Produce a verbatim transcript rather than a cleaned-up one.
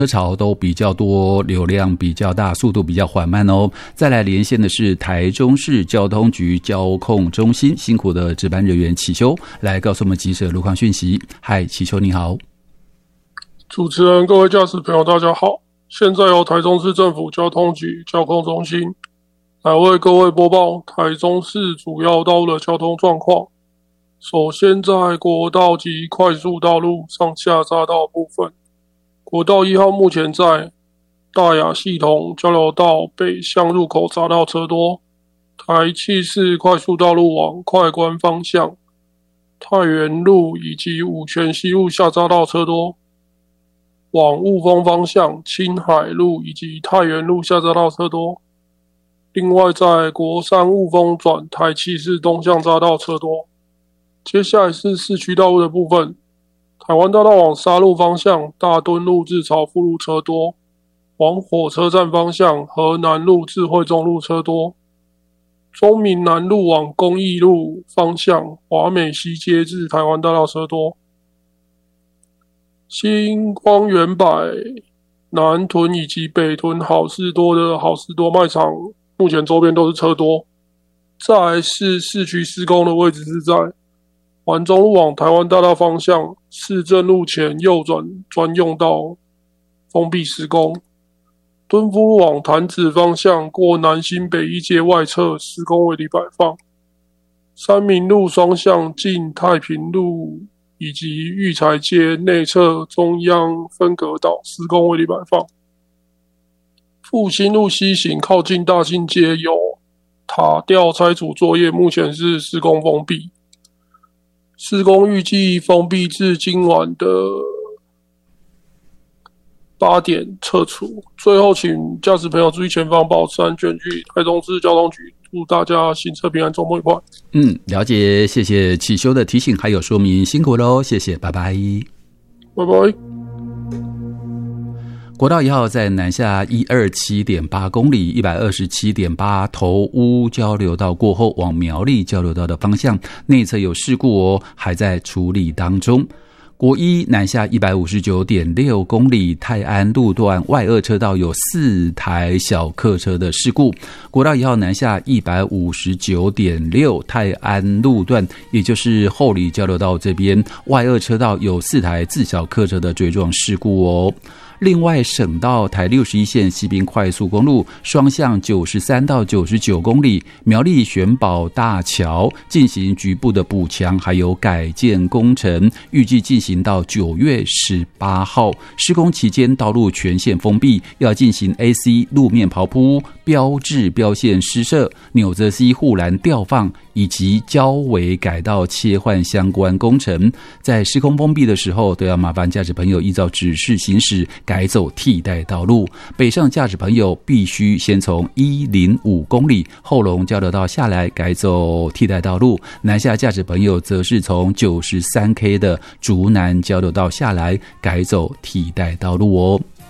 车潮都比较多，流量比较大，速度比较缓慢哦。再来连线的是台中市交通局交控中心辛苦的值班人员启修，来告诉我们即时的路况讯息。嗨，启修你好。 主持人、各位驾驶朋友大家好，现在由台中市政府交通局交控中心来为各位播报台中市主要道路的交通状况。首先在国道及快速道路上下匝道部分，国道一号目前在大雅系统交流道北向入口匝道车多，台七市快速道路往快关方向，太原路以及五权西路下匝道车多，往雾峰方向青海路以及太原路下匝道车多。另外在国三雾峰转台七市东向匝道车多。接下来是市区道路的部分，台湾大道往沙鹿方向大墩路至潮富路车多，往火车站方向河南路至惠中路车多，中民南路往公益路方向华美西街至台湾大道车多，新光园百、南屯以及北屯好事多的好事多卖场目前周边都是车多。再来是市区施工的位置是在环中路往台湾大道方向市政路前右转专用道封闭施工，敦福路往潭子方向过南新北一街外侧施工围篱摆放，三民路双向进太平路以及育才街内侧中央分隔岛施工围篱摆放，复兴路西行靠近大兴街有塔吊拆除作业，目前是施工封闭。施工预计封闭至今晚的八点撤除。最后，请驾驶朋友注意前方，保持安全距离。台中市交通局祝大家行车平安，周末愉快。 嗯，了解，谢谢启修的提醒还有说明，辛苦喽，谢谢，拜拜， 拜拜。 国道一号在南下 一百二十七点八 公里 一百二十七点八 头屋交流道过后往苗栗交流道的方向内侧有事故哦，还在处理当中。国一南下 一百五十九点六 公里泰安路段外二车道有四台小客车的事故。国道一号南下 一百五十九点六 泰安路段，也就是后里交流道这边外二车道有四台自小客车的追撞事故哦。另外，省道台六十一线西滨快速公路双向九十三到九十九公里，苗栗玄宝大桥进行局部的补强还有改建工程，预计进行到九月十八号。施工期间道路全线封闭，要进行 A C 路面刨铺、标志标线施设、纽泽西护栏吊放以及交围改道切换相关工程。在施工封闭的时候，都要麻烦驾驶朋友依照指示行驶，改走替代道路。北上驾驶朋友必须先从一百零五公里后龙交流道下来，改走替代道路。南下驾驶朋友则是从 九十三 K 的竹南交流道下来，改走替代道路哦。